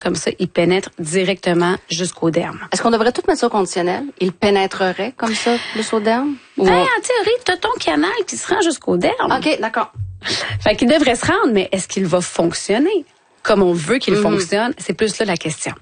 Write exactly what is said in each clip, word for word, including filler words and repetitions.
Comme ça, il pénètre directement jusqu'au derme. Est-ce qu'on devrait tout mettre ça au conditionnel? Il pénétrerait comme ça plus au derme? Ou... Ben, en théorie, tu as ton canal qui se rend jusqu'au derme. OK, d'accord. Fait qu'il devrait se rendre, mais est-ce qu'il va fonctionner comme on veut qu'il mm-hmm. fonctionne? C'est plus là la question.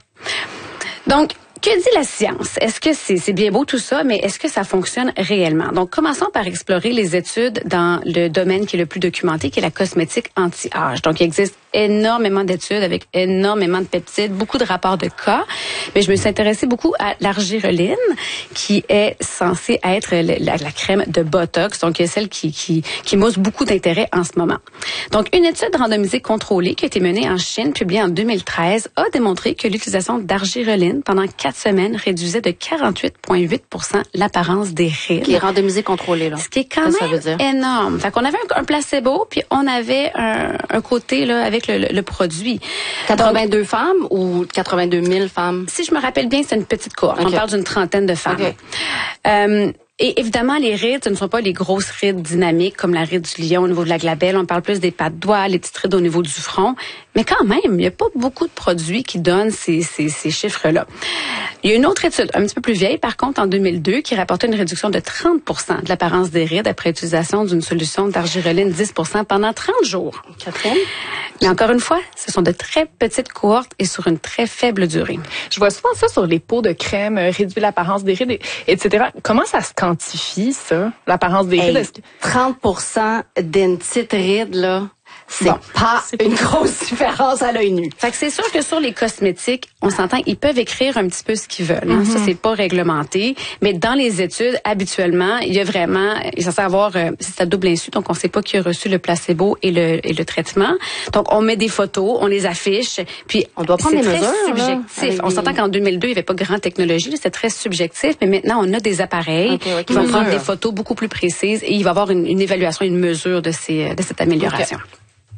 Donc, que dit la science? Est-ce que c'est, c'est bien beau tout ça, mais est-ce que ça fonctionne réellement? Donc, commençons par explorer les études dans le domaine qui est le plus documenté, qui est la cosmétique anti-âge. Donc, il existe énormément d'études avec énormément de peptides, beaucoup de rapports de cas, mais je me suis intéressée beaucoup à l'argireline, qui est censée être la, la crème de Botox, donc celle qui, qui, qui mousse beaucoup d'intérêt en ce moment. Donc, une étude randomisée contrôlée qui a été menée en Chine, publiée en deux mille treize, a démontré que l'utilisation d'argireline pendant quatre semaines réduisait de quarante-huit virgule huit pour cent l'apparence des rides. Qui est randomisé contrôlé, là. Ce qui est quand ça, même ça énorme. Fait qu'on avait un, un placebo, puis on avait un, un côté là avec le, le, le produit. quatre-vingt-deux Donc, femmes ou quatre-vingt-deux mille femmes? Si je me rappelle bien, c'est une petite cohorte. Okay. On parle d'une trentaine de femmes. Okay. Euh, Et évidemment, les rides, ce ne sont pas les grosses rides dynamiques comme la ride du lion au niveau de la glabelle. On parle plus des pattes de doigts, les petites rides au niveau du front. Mais quand même, il n'y a pas beaucoup de produits qui donnent ces, ces, ces chiffres-là. Il y a une autre étude, un petit peu plus vieille, par contre, en deux mille deux, qui rapportait une réduction de trente pour cent de l'apparence des rides après utilisation d'une solution d'argireline dix pour cent pendant trente jours. Catherine? Mais encore une fois, ce sont de très petites cohortes et sur une très faible durée. Je vois souvent ça sur les pots de crème, euh, réduire l'apparence des rides, et cetera. Comment ça se quantifie, ça, l'apparence des hey, rides? trente pour cent d'une petite ride, là, c'est bon, pas c'est une grosse différence à l'œil nu. Fait que c'est sûr que sur les cosmétiques, on s'entend, ils peuvent écrire un petit peu ce qu'ils veulent. Hein? Mm-hmm. Ça, c'est pas réglementé. Mais dans les études, habituellement, il y a vraiment, il est censé avoir, euh, c'est à double insu, donc on sait pas qui a reçu le placebo et le, et le traitement. Donc, on met des photos, on les affiche, puis on doit prendre c'est des très mesures, subjectif. Là, on s'entend qu'en deux mille deux, il y avait pas grande technologie, c'était très subjectif, mais maintenant, on a des appareils okay, okay. qui vont prendre des photos beaucoup plus précises et il va y avoir une, une évaluation, une mesure de ces, de cette amélioration. Okay.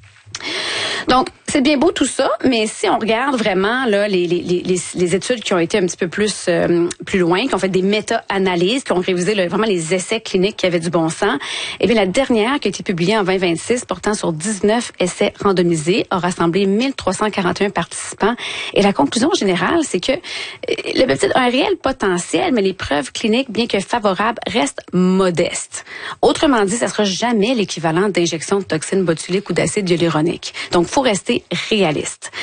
Donc, c'est bien beau tout ça, mais si on regarde vraiment là les les les, les études qui ont été un petit peu plus euh, plus loin, qui ont fait des méta-analyses, qui ont révisé le, vraiment les essais cliniques qui avaient du bon sens, eh bien la dernière qui a été publiée en vingt vingt-six portant sur dix-neuf essais randomisés a rassemblé mille trois cent quarante et un participants et la conclusion générale, c'est que le peptide a un réel potentiel, mais les preuves cliniques, bien que favorables, restent modestes. Autrement dit, ça sera jamais l'équivalent d'injection de toxines botuliques ou d'acide hyaluronique. Donc, faut rester réaliste.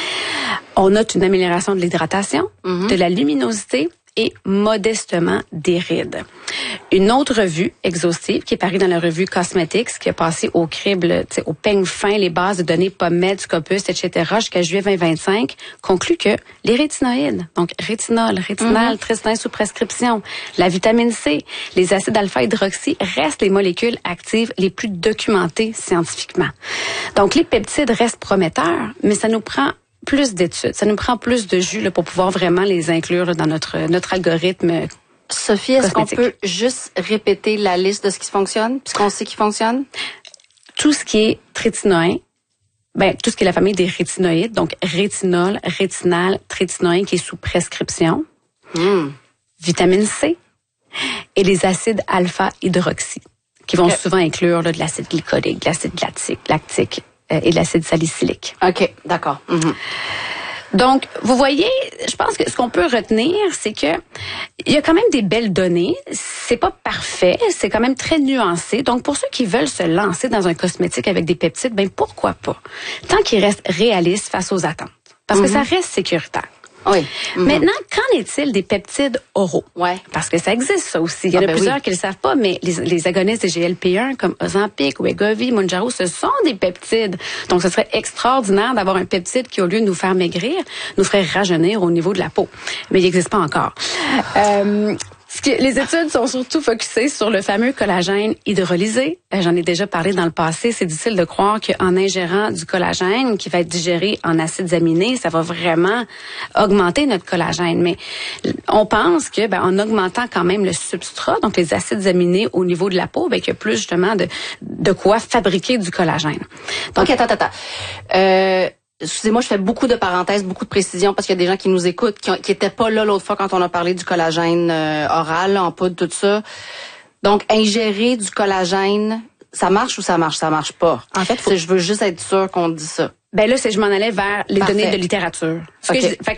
On note une amélioration de l'hydratation, mm-hmm. de la luminosité et modestement des rides. Une autre revue exhaustive qui est parue dans la revue Cosmetics, qui a passé au crible, au peigne fin, les bases de données PubMed, Scopus, et cetera jusqu'à juillet vingt vingt-cinq, conclut que les rétinoïdes, donc rétinol, rétinal, mm-hmm. tristin sous prescription, la vitamine C, les acides alpha-hydroxy restent les molécules actives les plus documentées scientifiquement. Donc, les peptides restent prometteurs, mais ça nous prend plus d'études. Ça nous prend plus de jus là, pour pouvoir vraiment les inclure là, dans notre notre algorithme. Sophie, est-ce qu'on peut juste répéter la liste de ce qui fonctionne, puisqu'on sait qui fonctionne? Tout ce qui est trétinoïn, ben tout ce qui est la famille des rétinoïdes, donc rétinol, rétinal, trétinoïn qui est sous prescription, mm. vitamine C et les acides alpha-hydroxy qui vont okay. souvent inclure là, de l'acide glycolique, de l'acide lactique, lactique euh, et de l'acide salicylique. OK, d'accord. Mm-hmm. Donc, vous voyez, je pense que ce qu'on peut retenir, c'est que il y a quand même des belles données. C'est pas parfait, c'est quand même très nuancé. Donc, pour ceux qui veulent se lancer dans un cosmétique avec des peptides, ben pourquoi pas? Tant qu'ils restent réalistes face aux attentes. Parce mm-hmm. que ça reste sécuritaire. Oui. Mm-hmm. Maintenant, qu'en est-il des peptides oraux? Ouais. Parce que ça existe, ça aussi. Il y en ah, a ben plusieurs oui. qui ne le savent pas, mais les, les agonistes de G L P un comme Ozempic, Wegovy, Mounjaro, ce sont des peptides. Donc, ce serait extraordinaire d'avoir un peptide qui, au lieu de nous faire maigrir, nous ferait rajeunir au niveau de la peau. Mais il n'existe pas encore. Euh, Ce que, les études sont surtout focusées sur le fameux collagène hydrolysé. J'en ai déjà parlé dans le passé. C'est difficile de croire qu'en ingérant du collagène qui va être digéré en acides aminés, ça va vraiment augmenter notre collagène. Mais on pense que, ben, en augmentant quand même le substrat, donc les acides aminés au niveau de la peau, ben, qu'il y a plus justement de, de quoi fabriquer du collagène. Donc, okay, attends, attends. Euh... Excusez-moi, je fais beaucoup de parenthèses, beaucoup de précisions parce qu'il y a des gens qui nous écoutent, qui, qui étaient pas là l'autre fois quand on a parlé du collagène euh, oral, en poudre, tout ça. Donc, ingérer du collagène, ça marche ou ça marche? Ça marche pas. En fait, faut... je veux juste être sûre qu'on dit ça. Ben là, c'est je m'en allais vers les Parfait. données de littérature. Ce Okay. que je, fait